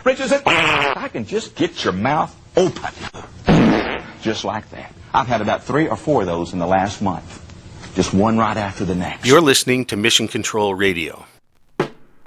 Richard said, I can just get your mouth open. Just like that. I've had about 3 or 4 of those in the last month. Just one right after the next. You're listening to Mission Control Radio.